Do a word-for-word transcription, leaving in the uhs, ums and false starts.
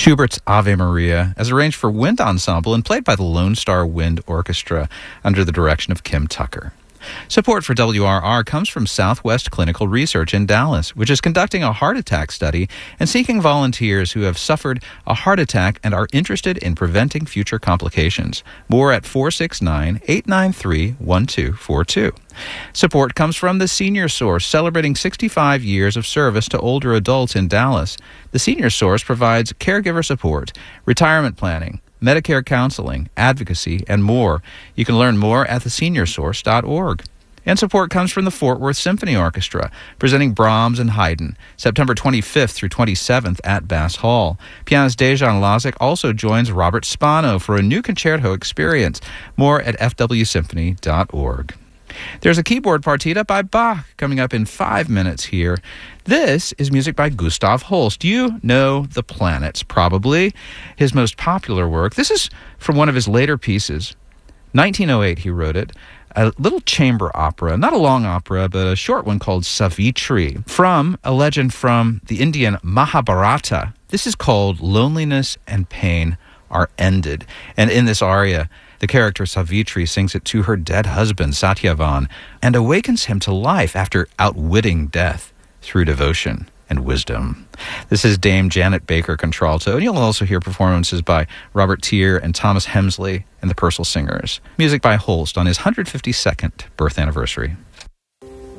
Schubert's Ave Maria, as arranged for wind ensemble and played by the Lone Star Wind Orchestra under the direction of Kim Tucker. Support for W R R comes from Southwest Clinical Research in Dallas, which is conducting a heart attack study and seeking volunteers who have suffered a heart attack and are interested in preventing future complications. More at four six nine, eight nine three, one two four two. Support comes from the Senior Source, celebrating sixty-five years of service to older adults in Dallas. The Senior Source provides caregiver support, retirement planning, Medicare counseling, advocacy, and more. You can learn more at the senior source dot org. And support comes from the Fort Worth Symphony Orchestra, presenting Brahms and Haydn, September twenty-fifth through twenty-seventh at Bass Hall. Pianist Dejan Lazic also joins Robert Spano for a new concerto experience. More at f w symphony dot org. There's a keyboard partita by Bach coming up in five minutes here. This is music by Gustav Holst. You know The Planets, probably. His most popular work. This is from one of his later pieces. nineteen oh eight he wrote it. A little chamber opera, not a long opera, but a short one called Savitri, from a legend from the Indian Mahabharata. This is called Loneliness and Pain Are Ended. And in this aria, the character Savitri sings it to her dead husband, Satyavan, and awakens him to life after outwitting death through devotion and wisdom. This is Dame Janet Baker contralto, and you'll also hear performances by Robert Tier and Thomas Hemsley and the Purcell Singers. Music by Holst on his one hundred fifty-second birth anniversary.